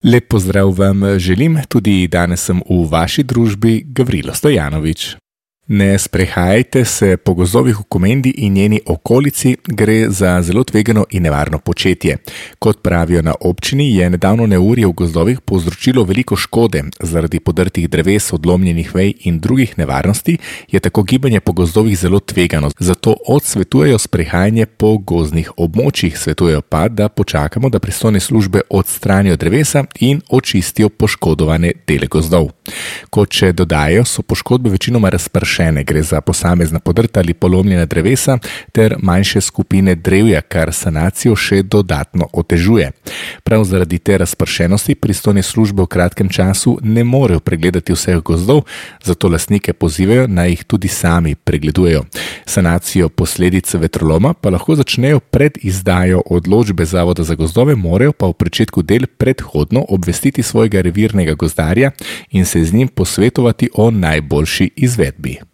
Lep pozdrav vam želim, tudi danes sem v vaši družbi Gavrilo Stojanovič. Ne sprehajajte se po gozdovih v Komendi in njeni okolici, gre za zelo tvegano in nevarno početje. Kot pravijo na občini, je nedavno neurje v gozdovih povzročilo veliko škode. Zaradi podrtih dreves, odlomljenih vej in drugih nevarnosti je tako gibanje po gozdovih zelo tvegano. Zato odsvetujejo sprehajanje po gozdnih območjih. Svetujejo pa, da počakamo, da pristojne službe odstranijo drevesa in očistijo poškodovane dele gozdov. Kot še dodajajo, so poškodbe večinoma razpršene. Gre za posamezna podrta ali polomljena drevesa ter manjše skupine drevja, kar sanacijo še dodatno otežuje. Prav zaradi te razpršenosti pristojne službe v kratkem času ne morejo pregledati vseh gozdov, zato lastnike pozivajo, naj jih tudi sami pregledujejo. Sanacijo posledic vetroloma pa lahko začnejo pred izdajo odločbe Zavoda za gozdove, morajo pa v pričetku del predhodno obvestiti svojega revirnega gozdarja in se z njim posvetovati o najboljši izvedbi.